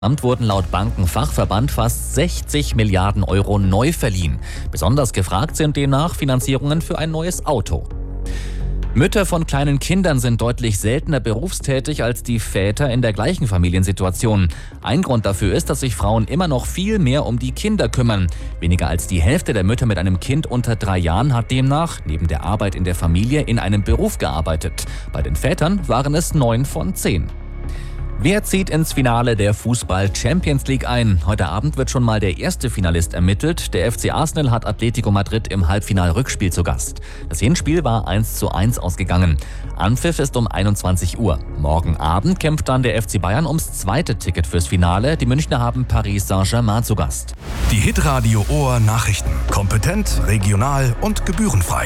Amt wurden laut Bankenfachverband fast 60 Milliarden Euro neu verliehen. Besonders gefragt sind demnach Finanzierungen für ein neues Auto. Mütter von kleinen Kindern sind deutlich seltener berufstätig als die Väter in der gleichen Familiensituation. Ein Grund dafür ist, dass sich Frauen immer noch viel mehr um die Kinder kümmern. Weniger als die Hälfte der Mütter mit einem Kind unter 3 Jahren hat demnach, neben der Arbeit in der Familie, in einem Beruf gearbeitet. Bei den Vätern waren es 9 von 10. Wer zieht ins Finale der Fußball-Champions League ein? Heute Abend wird schon mal der erste Finalist ermittelt. Der FC Arsenal hat Atletico Madrid im Halbfinal-Rückspiel zu Gast. Das Hinspiel war 1:1 ausgegangen. Anpfiff ist um 21 Uhr. Morgen Abend kämpft dann der FC Bayern ums zweite Ticket fürs Finale. Die Münchner haben Paris Saint-Germain zu Gast. Die Hitradio Ohr Nachrichten. Kompetent, regional und gebührenfrei.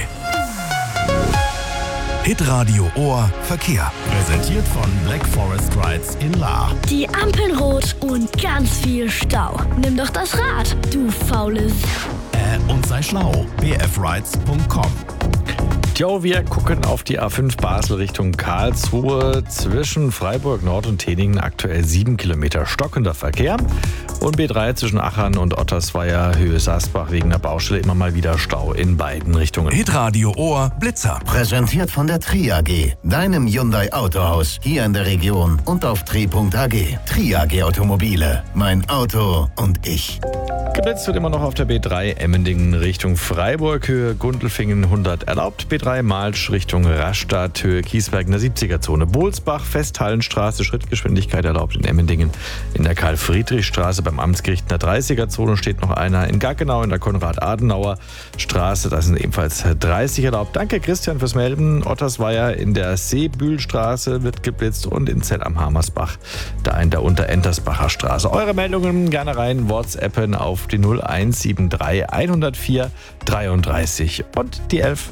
Hitradio Ohr Verkehr. Präsentiert von Black Forest Rides in Lahr. Die Ampeln rot und ganz viel Stau. Nimm doch das Rad, du faules. Und sei schlau. bfrides.com. Jo, wir gucken auf die A5 Basel Richtung Karlsruhe. Zwischen Freiburg Nord und Teningen aktuell 7 Kilometer stockender Verkehr. Und B3 zwischen Achern und Ottersweier, Höhe Sasbach wegen der Baustelle immer mal wieder Stau in beiden Richtungen. Hitradio Ohr Blitzer. Präsentiert von der Tri AG, deinem Hyundai Autohaus hier in der Region und auf tri.ag. Tri AG Automobile, mein Auto und ich. Geblitzt wird immer noch auf der B3 Emmendingen Richtung Freiburg, Höhe Gundelfingen 100 erlaubt. B3 Malsch Richtung Rastatt, Höhe Kiesberg in der 70er-Zone. Bohlsbach, Festhallenstraße, Schrittgeschwindigkeit erlaubt in Emmendingen. In der Karl-Friedrich-Straße beim Amtsgericht in der 30er-Zone steht noch einer. In Gaggenau in der Konrad-Adenauer-Straße, da sind ebenfalls 30 erlaubt. Danke Christian fürs Melden. Ottersweier in der Seebühlstraße wird geblitzt und in Zell am Hamersbach, da in der Unterentersbacher Straße. Eure Meldungen gerne rein, WhatsAppen auf die 0173 104 33 und die 11.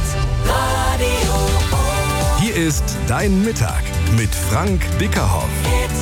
Hier ist Dein Mittag mit Frank Dickerhoff.